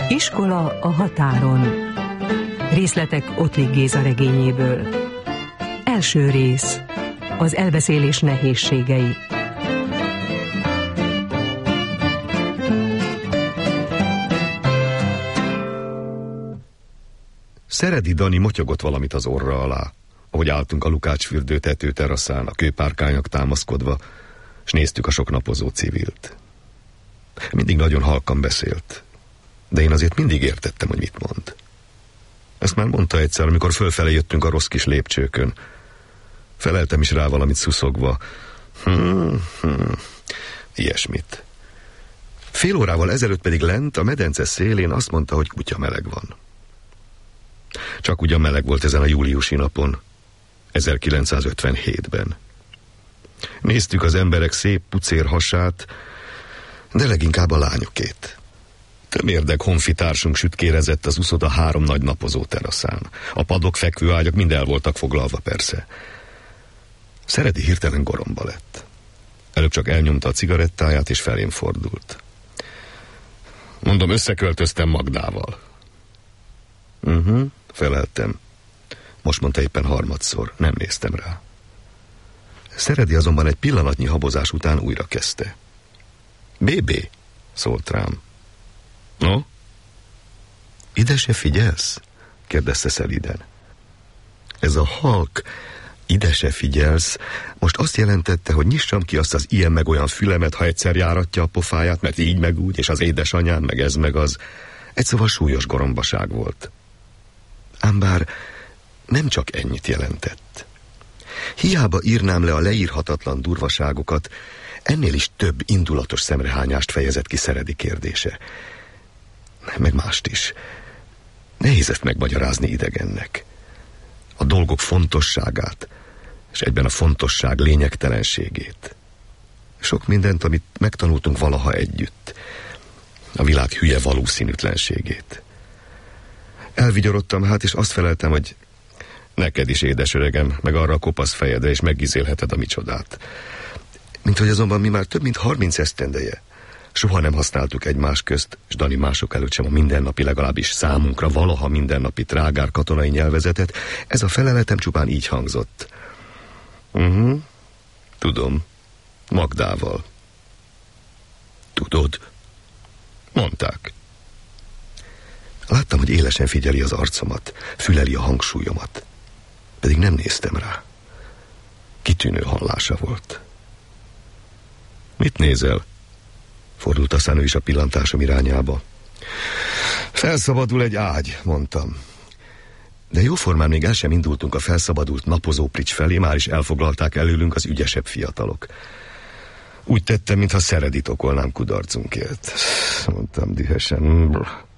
Iskola a határon. Részletek Ottlik Géza regényéből. Első rész. Az elbeszélés nehézségei. Szeredi Dani motyogott valamit az orra alá, ahogy álltunk a Lukács-fürdő tetőteraszán, a kőpárkányok támaszkodva, s néztük a sok napozó civilt. Mindig nagyon halkan beszélt, de én azért mindig értettem, hogy mit mond. Ezt már mondta egyszer, amikor fölfele jöttünk a rossz kis lépcsőkön. Feleltem is rá valamit szuszogva. Ilyesmit. Fél órával ezelőtt pedig lent, a medence szélén azt mondta, hogy kutya meleg van. Csak ugyan meleg volt ezen a júliusi napon, 1957-ben. Néztük az emberek szép pucér hasát, de leginkább a lányokét. Tömérdek honfitársunk sütkérezett az uszoda 3 nagy napozó teraszán. A padok, fekvőágyak mind el voltak foglalva persze. Szeredi hirtelen goromba lett. Előbb csak elnyomta a cigarettáját, és felém fordult. Mondom, összeköltöztem Magdával. Feleltem. Most mondta éppen harmadszor, nem néztem rá. Szeredi azonban egy pillanatnyi habozás után újra kezdte. Bébé, szólt rám. No? Ide se figyelsz? Kérdezte szeliden. Ez a halk, ide se figyelsz, most azt jelentette, hogy nyissam ki azt az ilyen meg olyan fülemet, ha egyszer járatja a pofáját, mert így meg úgy, és az édesanyám, meg ez meg az. Egy szóval súlyos gorombaság volt. Ám bár nem csak ennyit jelentett. Hiába írnám le a leírhatatlan durvaságokat, ennél is több indulatos szemrehányást fejezett ki Szeredi kérdése. Meg mást is. Nehéz ezt megmagyarázni idegennek. A dolgok fontosságát, és egyben a fontosság lényegtelenségét. Sok mindent, amit megtanultunk valaha együtt. A világ hülye valószínűtlenségét. Elvigyorodtam hát, és azt feleltem, hogy neked is, édes öregem, meg arra a kopasz fejedre, és meggizélheted a micsodát. Mint hogy azonban mi már több mint 30 esztendeje soha nem használtuk egymás közt, és Dani mások előtt sem a mindennapi, legalábbis számunkra valaha mindennapi trágár katonai nyelvezetet, ez a feleletem csupán így hangzott. Tudom. Magdával. Tudod? Mondták. Láttam, hogy élesen figyeli az arcomat, füleli a hangsúlyomat. Pedig nem néztem rá. Kitűnő hallása volt. Mit nézel? Fordult aztán ő is a pillantásom irányába. Felszabadul egy ágy, mondtam. De jóformán még el sem indultunk a felszabadult napozóprics felé, már is elfoglalták előlünk az ügyesebb fiatalok. Úgy tettem, mintha Szeredit okolnám kudarcunkért. Mondtam dühösen.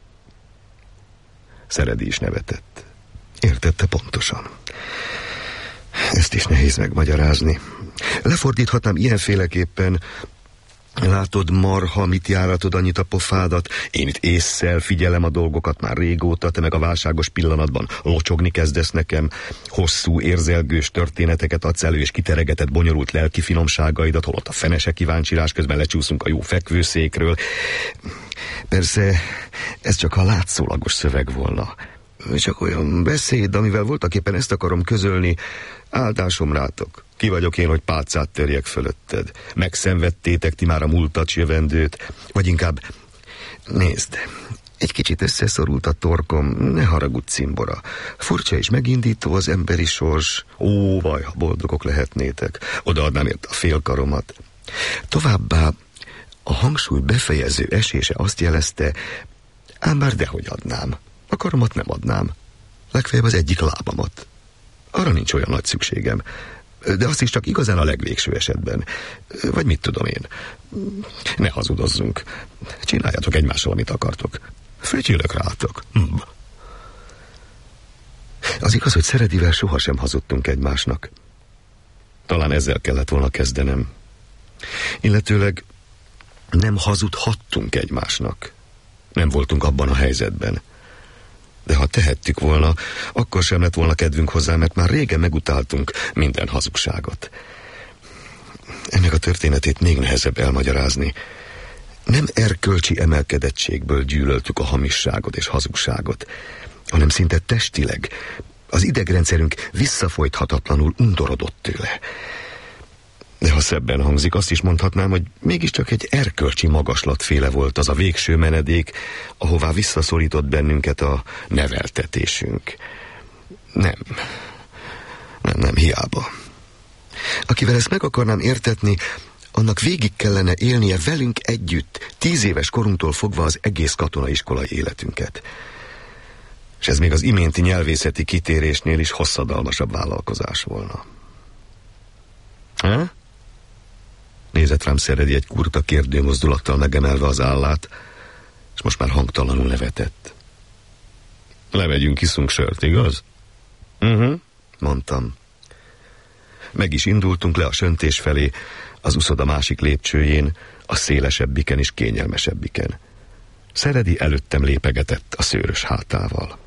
Szeredi is nevetett. Értette pontosan. Ezt is nehéz megmagyarázni. Lefordíthatnám ilyenféleképpen: látod, marha, mit járatod annyit a pofádat? Én itt ésszel figyelem a dolgokat már régóta, te meg a válságos pillanatban locsogni kezdesz nekem, hosszú, érzelgős történeteket adsz elő, és kiteregetett bonyolult lelki finomságaidat, holott a fenese kíváncsirás közben lecsúszunk a jó fekvőszékről. Persze, ez csak a látszólagos szöveg volna. Csak olyan beszéd, amivel voltaképpen ezt akarom közölni. Áldásom rátok. Ki vagyok én, hogy pálcát törjek fölötted? Megszenvedtétek ti már a múltat, jövendőt? Vagy inkább, nézd, egy kicsit összeszorult a torkom, ne haragudj, cimbora. Furcsa és megindító az emberi sors. Ó, vaj, ha boldogok lehetnétek. Odaadnám érte a félkaromat. Továbbá a hangsúly befejező esése azt jelezte, ám bár dehogy adnám. A karomat nem adnám. Legfeljebb az egyik lábamat. Arra nincs olyan nagy szükségem. De azt is csak igazán a legvégső esetben. Vagy mit tudom én. Ne hazudozzunk. Csináljátok egymással, amit akartok. Fütyülök rátok. Az igaz, hogy Szeredivel sohasem hazudtunk egymásnak. Talán ezzel kellett volna kezdenem. Illetőleg nem hazudhattunk egymásnak. Nem voltunk abban a helyzetben. De ha tehettük volna, akkor sem lett volna kedvünk hozzá, mert már régen megutáltunk minden hazugságot. Ennek a történetét még nehezebb elmagyarázni. Nem erkölcsi emelkedettségből gyűlöltük a hamisságot és hazugságot, hanem szinte testileg. Az idegrendszerünk visszafolythatatlanul undorodott tőle. De ha szebben hangzik, azt is mondhatnám, hogy mégiscsak egy erkölcsi magaslatféle volt az a végső menedék, ahová visszaszorított bennünket a neveltetésünk. Nem, hiába. Akivel ezt meg akarnám értetni, annak végig kellene élnie velünk együtt, 10 éves korunktól fogva az egész katonaiskolai életünket. És ez még az iménti nyelvészeti kitérésnél is hosszadalmasabb vállalkozás volna. Ha? Nézett rám Szeredi egy kurta kérdőmozdulattal megemelve az állát, és most már hangtalanul nevetett. Lemegyünk, iszunk sört, igaz? Mondtam. Meg is indultunk le a söntés felé, az uszoda másik lépcsőjén, a szélesebbiken és kényelmesebbiken. Szeredi előttem lépegetett a szőrös hátával.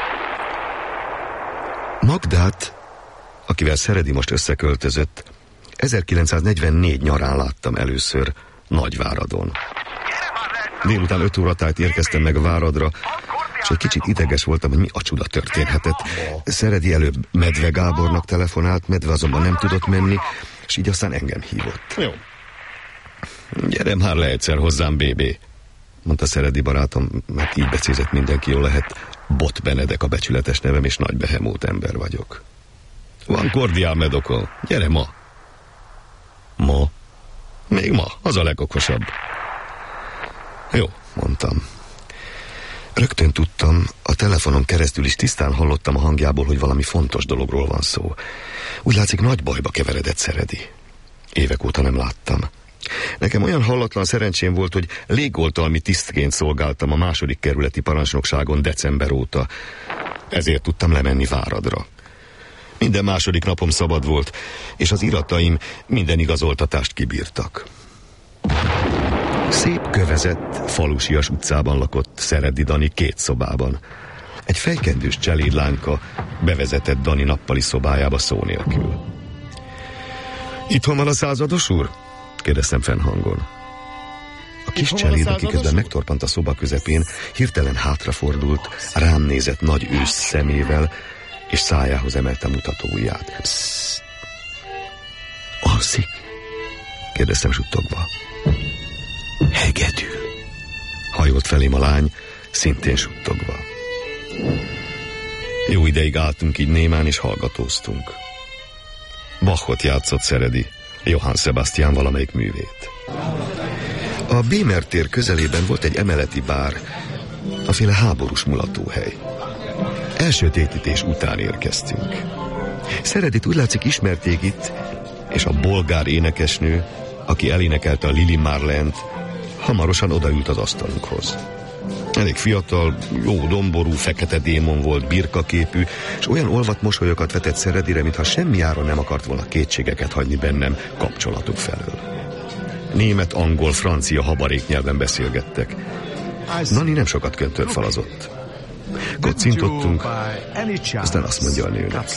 Magdát, akivel Szeredi most összeköltözött, 1944 nyarán láttam először Nagyváradon. Délután 5 óra tájt érkeztem meg Váradra, és egy kicsit ideges voltam, hogy mi a csuda történhetett. Szeredi előbb Medve Gábornak telefonált, Medve azonban nem tudott menni, és így aztán engem hívott. Jó. Gyere már le egyszer hozzám, BB, mondta Szeredi barátom, mert így becézett mindenki, jól lehet. Bot Benedek a becsületes nevem, és nagy behemót ember vagyok. Van kordiál medokol, gyere ma. Ma? Még ma, az a legokosabb. Jó, mondtam. Rögtön tudtam, a telefonon keresztül is tisztán hallottam a hangjából, hogy valami fontos dologról van szó. Úgy látszik, nagy bajba keveredett Szeredi. Évek óta nem láttam. Nekem olyan hallatlan szerencsém volt, hogy légoltalmi tisztként szolgáltam a 2. kerületi parancsnokságon december óta. Ezért tudtam lemenni Váradra. Minden 2. napom szabad volt, és az irataim minden igazoltatást kibírtak. Szép kövezett, falusias utcában lakott Szeredi Dani 2 szobában. Egy fejkendős cselédlányka bevezetett Dani nappali szobájába szó nélkül. Itthon van a százados úr? Kérdeztem fennhangon. A kis cseléd, aki közben megtorpant a szoba közepén, hirtelen hátrafordult, rám nézett nagy ősz szemével, és szájához emelte mutató ujját. Psst! Alszik? Kérdeztem suttogva. Hegedül. Hajolt felém a lány, szintén suttogva. Jó ideig álltunk így némán, és hallgatóztunk. Bachot játszott Szeredi, Johann Sebastian valamelyik művét. A Bémer tér közelében volt egy emeleti bár, aféle háborús mulatóhely. Elsötétítés után érkeztünk. Szeredit úgy látszik ismerték itt, és a bolgár énekesnő, aki elénekelte a Lili Marlent, hamarosan odaült az asztalunkhoz. Elég fiatal, jó domború, fekete démon volt, birkaképű, és olyan olvat mosolyokat vetett Szeredire, mintha semmiáron nem akart volna kétségeket hagyni bennem kapcsolatuk felől. Német, angol, francia habarék nyelven beszélgettek. Nani nem sokat köntörfalazott. Kocintottunk, aztán azt mondja a nőnek.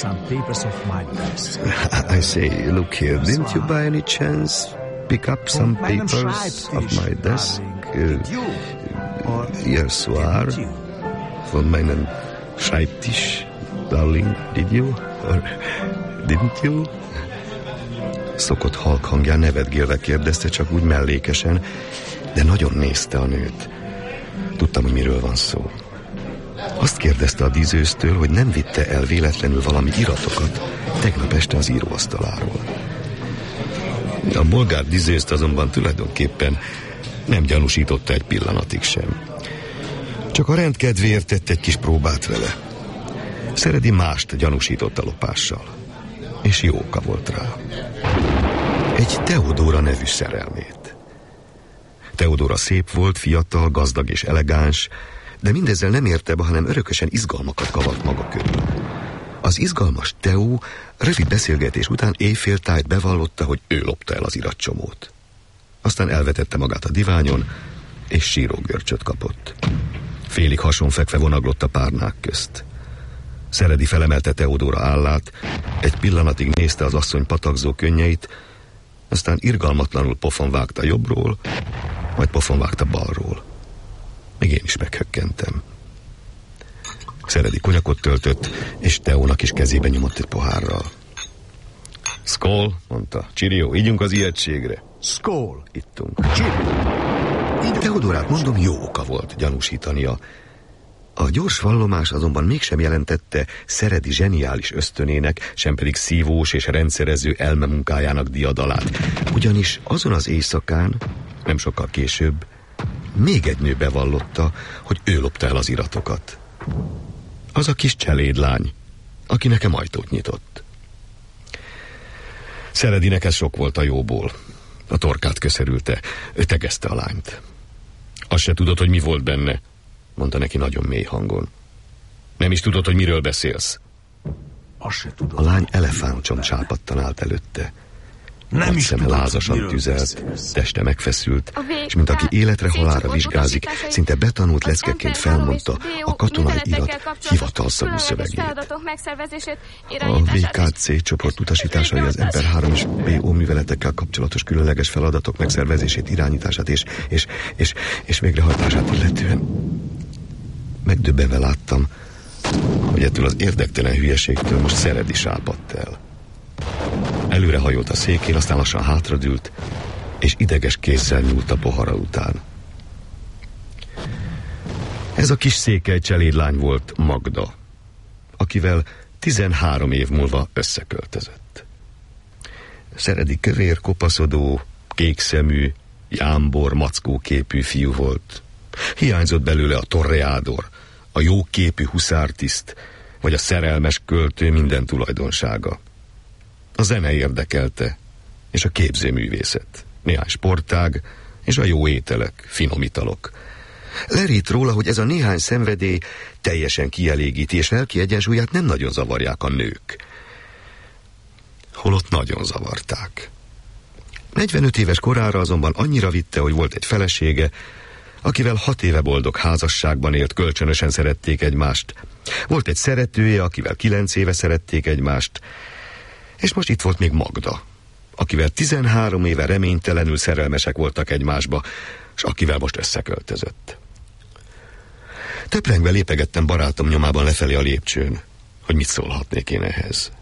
I say, look here, didn't you by any chance pick up some papers of my desk? Yes, soir. Von meinen Schreibtisch, darling, did you? Or didn't you? Szokott halk hangján nevetgélve kérdezte, csak úgy mellékesen, de nagyon nézte a nőt. Tudtam, hogy miről van szó. Azt kérdezte a díszőztől, hogy nem vitte el véletlenül valami iratokat tegnap este az íróasztaláról. A bolgár díszőzt azonban tulajdonképpen nem gyanúsította egy pillanatig sem. Csak a rendkedvéért tett egy kis próbát vele. Szeredi mást gyanúsított a lopással. És jó oka volt rá. Egy Teodóra nevű szerelmét. Teodóra szép volt, fiatal, gazdag és elegáns, de mindezzel nem érte be, hanem örökösen izgalmakat kavart maga körül. Az izgalmas Teó rövid beszélgetés után éjféltájt bevallotta, hogy ő lopta el az iratcsomót. Aztán elvetette magát a diványon, és sírógörcsöt kapott. Félig hasonfekve vonaglott a párnák közt. Szeredi felemelte Teodóra állát, egy pillanatig nézte az asszony patakzó könnyeit, aztán irgalmatlanul pofon vágta jobbról, majd pofon vágta balról. Még én is meghökkentem. Szeredi konyakot töltött, és Teónak is kezébe nyomott egy pohárral. Skol, mondta. Csirió, ígyunk az ijegységre. Skol. Ittunk. Csirió. Teodorát, mondom, jó oka volt gyanúsítania. A gyors vallomás azonban mégsem jelentette Szeredi zseniális ösztönének, sem pedig szívós és rendszerező elmemunkájának diadalát. Ugyanis azon az éjszakán, nem sokkal később, még egy nő bevallotta, hogy ő lopta el az iratokat. Az a kis cselédlány, aki nekem ajtót nyitott. Szeredinek ez sok volt a jóból. A torkát köszörülte, ő tegezte a lányt. Azt se tudod, hogy mi volt benne, mondta neki nagyon mély hangon. Nem is tudod, hogy miről beszélsz. Azt se tudod. A lány elefántcsont csápattan állt előtte. Nem is szeme tudod, lázasan tüzelt, teste megfeszült, és mint aki életre halálra vizsgázik, szinte betanult leckeként felmondta a katonai irat hivatalszagú szövegét. A VKC csoport utasításai az Ember 3 és BO műveletekkel kapcsolatos különleges feladatok megszervezését, irányítását és végrehajtását illetően. Megdöbbenve láttam, hogy ettől az érdektelen hülyeségtől most Szeredi sápadt el. Előrehajolt a székén, aztán lassan hátradült, és ideges kézzel nyúlt a pohara után. Ez a kis székely cselédlány volt Magda, akivel 13 év múlva összeköltözött. Szeredi kövér, kopaszodó, kékszemű, jámbor, mackóképű fiú volt. Hiányzott belőle a torreádor, a jóképű huszártiszt, vagy a szerelmes költő minden tulajdonsága. A zene érdekelte, és a képzőművészet, néhány sportág, és a jó ételek, finom italok. Lerít róla, hogy ez a néhány szenvedély teljesen kielégíti, és lelki egyensúlyát nem nagyon zavarják a nők. Holott nagyon zavarták. 45 éves korára azonban annyira vitte, hogy volt egy felesége, akivel 6 éve boldog házasságban élt, kölcsönösen szerették egymást. Volt egy szeretője, akivel 9 éve szerették egymást, és most itt volt még Magda, akivel 13 éve reménytelenül szerelmesek voltak egymásba, és akivel most összeköltözött. Töprengve lépegettem barátom nyomában lefelé a lépcsőn, hogy mit szólhatnék én ehhez.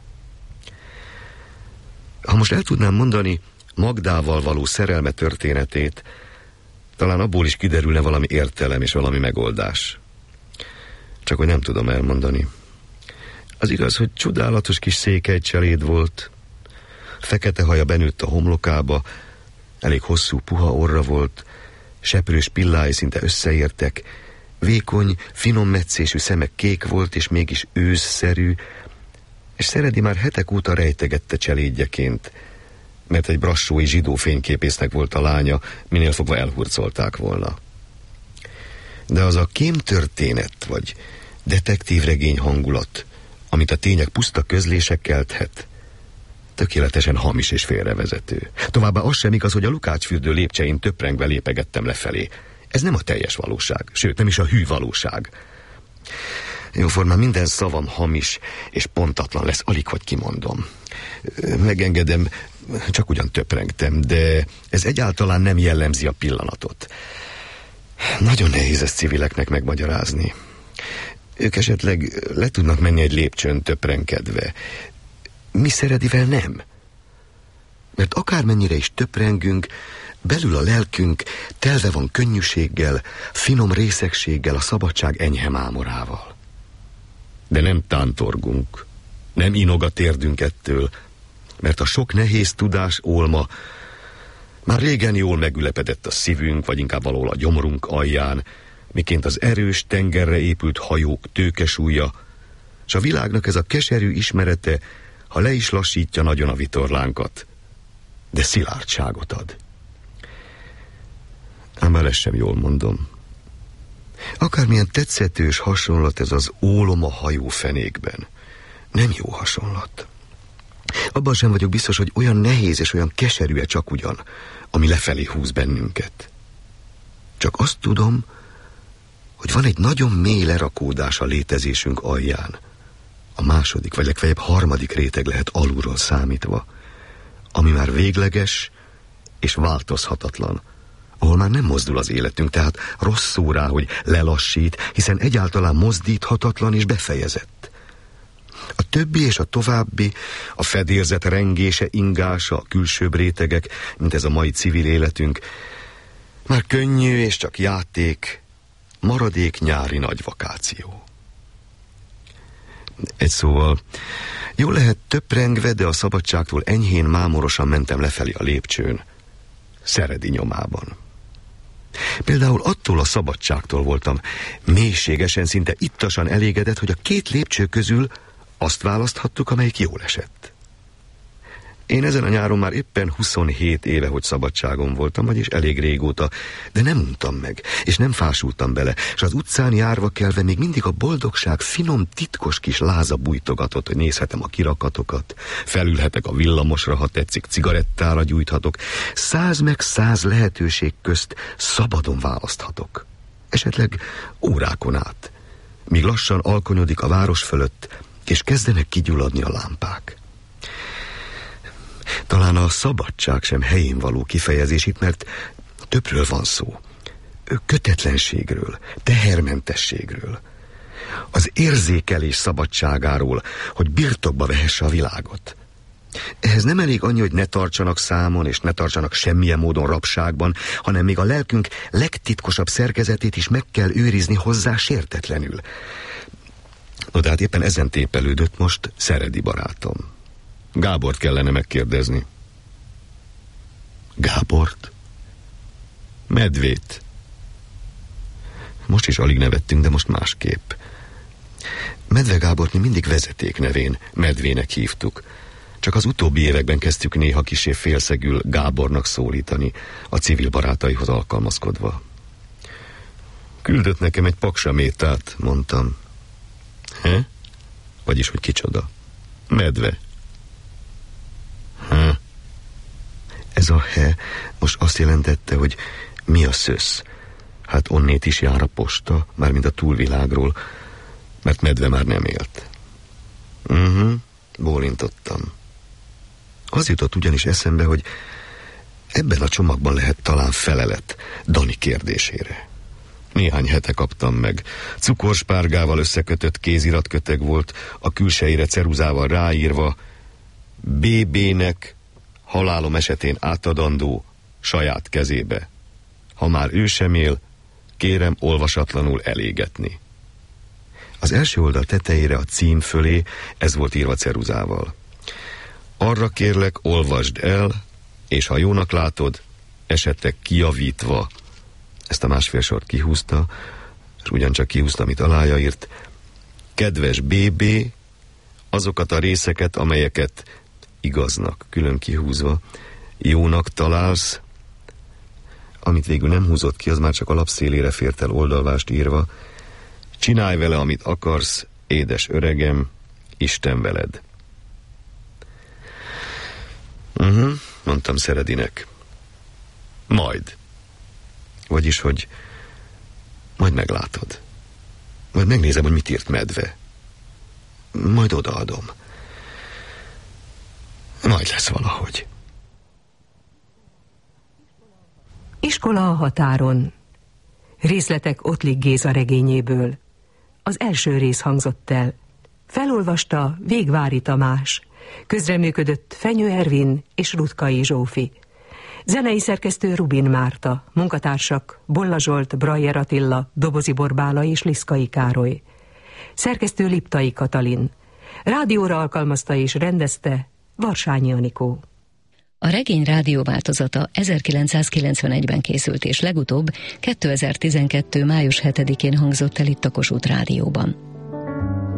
Ha most el tudnám mondani Magdával való szerelme történetét, talán abból is kiderülne valami értelem és valami megoldás. Csak hogy nem tudom elmondani. Az igaz, hogy csodálatos kis székely cseléd volt. Fekete haja benőtt a homlokába, elég hosszú, puha orra volt, seprős pillái szinte összeértek, vékony, finom metszésű szeme kék volt, és mégis őszszerű, és Szeredi már hetek óta rejtegette cselédjeként, mert egy brassói zsidó fényképésznek volt a lánya, minél fogva elhurcolták volna. De az a kémtörténet, vagy detektívregény hangulat, amit a tények puszta közlések kelthet, tökéletesen hamis és félrevezető. Továbbá az sem igaz, hogy a Lukácsfürdő lépcsején töprengve lépegettem lefelé. Ez nem a teljes valóság, sőt, nem is a hű valóság. Jóformán minden szavam hamis és pontatlan lesz, alig hogy kimondom. Megengedem, csak ugyan töprengtem, de ez egyáltalán nem jellemzi a pillanatot. Nagyon nehéz ezt civileknek megmagyarázni. Ők esetleg le tudnak menni egy lépcsőn töprengkedve. Mi Szeredivel nem. Mert akármennyire is töprengünk, belül a lelkünk telve van könnyűséggel, finom részegséggel, a szabadság enyhe mámorával. De nem tántorgunk, nem inog a térdünk ettől, mert a sok nehéz tudás ólma már régen jól megülepedett a szívünk, vagy inkább valahol a gyomrunk alján, miként az erős tengerre épült hajók tőkesúlya, s a világnak ez a keserű ismerete, ha le is lassítja nagyon a vitorlánkat, de szilárdságot ad. Ám bár ezt sem jól mondom. Akármilyen tetszetős hasonlat ez az ólom a hajófenékben, nem jó hasonlat. Abban sem vagyok biztos, hogy olyan nehéz és olyan keserű-e csak ugyan, ami lefelé húz bennünket. Csak azt tudom, hogy van egy nagyon mély lerakódás a létezésünk alján. A második, vagy legfeljebb harmadik réteg lehet alulról számítva, ami már végleges és változhatatlan, ahol már nem mozdul az életünk, tehát rossz szó rá, hogy lelassít, hiszen egyáltalán mozdíthatatlan és befejezett. A többi és a további, a fedélzet rengése, ingása, a külsőbb rétegek, mint ez a mai civil életünk, már könnyű és csak játék, maradék nyári nagy vakáció. Egy szóval, jól lehet töprengve, de a szabadságtól enyhén mámorosan mentem lefelé a lépcsőn, Szeredi nyomában. Például attól a szabadságtól voltam mélységesen, szinte ittasan elégedett, hogy a két lépcső közül azt választhattuk, amelyik jól esett. Én ezen a nyáron már éppen 27 éve, hogy szabadságon voltam, vagyis elég régóta, de nem untam meg, és nem fásultam bele, és az utcán járva kelve még mindig a boldogság finom, titkos kis láza bújtogatott, hogy nézhetem a kirakatokat, felülhetek a villamosra, ha tetszik, cigarettára gyújthatok, 100 meg 100 lehetőség közt szabadon választhatok. Esetleg órákon át, míg lassan alkonyodik a város fölött, és kezdenek kigyulladni a lámpák. Talán a szabadság sem helyén való kifejezés itt, mert többről van szó. Kötetlenségről, tehermentességről. Az érzékelés szabadságáról, hogy birtokba vehesse a világot. Ehhez nem elég annyi, hogy ne tartsanak számon, és ne tartsanak semmilyen módon rabságban, hanem még a lelkünk legtitkosabb szerkezetét is meg kell őrizni hozzá sértetlenül. No, de hát éppen ezen tépelődött most Szeredi barátom. Gábort kellene megkérdezni. Gábort? Medvét. Most is alig nevettünk, de most másképp. Medve Gábort mi mindig vezeték nevén, Medvének hívtuk. Csak az utóbbi években kezdtük néha kissé félszegül Gábornak szólítani, a civil barátaihoz alkalmazkodva. Küldött nekem egy paksamétát, mondtam. He? Vagyis, hogy kicsoda? Medve. Ez a he most azt jelentette, hogy mi a szösz. Hát onnét is jár a posta, mármint a túlvilágról, mert medve már nem élt. Bólintottam. Az jutott ugyanis eszembe, hogy ebben a csomagban lehet talán felelet Dani kérdésére. Néhány hete kaptam meg. Cukorspárgával összekötött kéziratköteg volt, a külsejére ceruzával ráírva: BB-nek halálom esetén átadandó saját kezébe. Ha már ő sem él, kérem olvasatlanul elégetni. Az első oldal tetejére a cím fölé ez volt írva ceruzával: arra kérlek, olvasd el, és ha jónak látod, esetleg kijavítva. Ezt a másfél sort kihúzta, és ugyancsak kihúzta, amit alája írt: kedves BB, azokat a részeket, amelyeket igaznak, külön kihúzva, jónak találsz, amit végül nem húzott ki, az már csak a lapszélére fért el oldalvást írva: csinálj vele, amit akarsz, édes öregem, Isten veled. Mondtam Szeredinek. Majd. Vagyis, hogy majd meglátod. Majd megnézem, hogy mit írt Medve. Majd odaadom. Majd lesz valahogy. Iskola a határon. Részletek Ottlik Géza regényéből. Az első rész hangzott el. Felolvasta Végvári Tamás. Közreműködött Fenyő Ervin és Rutkai Zsófi. Zenei szerkesztő Rubin Márta. Munkatársak Bolla Zsolt, Brajer Attila, Dobozi Borbála és Liszkai Károly. Szerkesztő Liptai Katalin. Rádióra alkalmazta és rendezte Varsányi Anikó. A regény rádióváltozata 1991-ben készült, és legutóbb 2012. május 7-én hangzott el itt a Kossuth Rádióban.